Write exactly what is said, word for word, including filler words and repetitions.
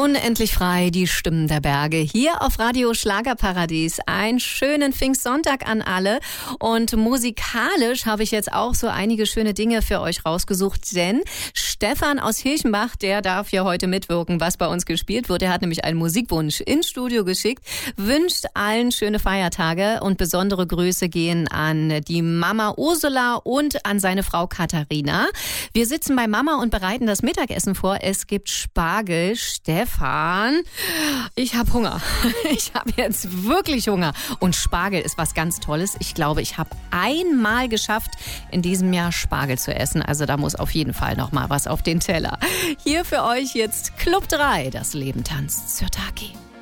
Unendlich frei, die Stimmen der Berge. Hier auf Radio Schlagerparadies. Einen schönen Pfingstsonntag an alle. Und musikalisch habe ich jetzt auch so einige schöne Dinge für euch rausgesucht. Denn Stefan aus Hirchenbach, der darf ja heute mitwirken, was bei uns gespielt wird. Er hat nämlich einen Musikwunsch ins Studio geschickt. Wünscht allen schöne Feiertage. Und besondere Grüße gehen an die Mama Ursula und an seine Frau Katharina. Wir sitzen bei Mama und bereiten das Mittagessen vor. Es gibt Spargel. Stefan, ich habe Hunger. Ich habe jetzt wirklich Hunger. Und Spargel ist was ganz Tolles. Ich glaube, ich habe einmal geschafft, in diesem Jahr Spargel zu essen. Also da muss auf jeden Fall noch mal was auf den Teller. Hier für euch jetzt Club drei. Das Leben tanzt zur Taki.